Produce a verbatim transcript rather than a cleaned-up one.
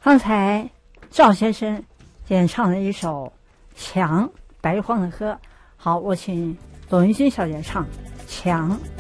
刚才赵先生演唱了一首《墙》，白玉荒的歌。好，我请董玉君小姐唱《墙》。